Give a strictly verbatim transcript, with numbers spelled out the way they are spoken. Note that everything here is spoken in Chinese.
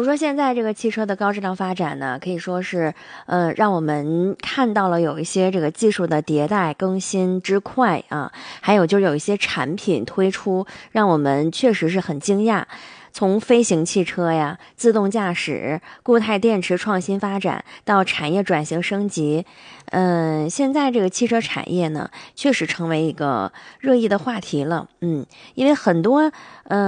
说现在这个汽车的高质量发展呢，可以说是，呃，让我们看到了有一些这个技术的迭代更新之快啊，还有就是有一些产品推出，让我们确实是很惊讶。从飞行汽车呀、自动驾驶、固态电池创新发展到产业转型升级，嗯、现在这个汽车产业呢，确实成为一个热议的话题了。嗯，因为很多，嗯、